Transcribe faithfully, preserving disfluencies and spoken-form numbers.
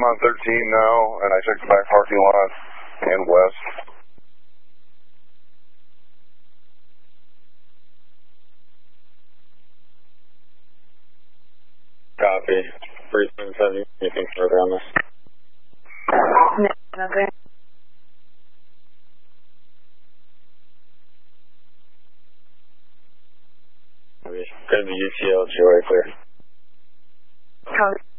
I'm on thirteen now, and I checked the back parking lot and west. Copy. three seven seven, anything further on this? No, nothing. Good to be U T L, Joy, clear. Copy.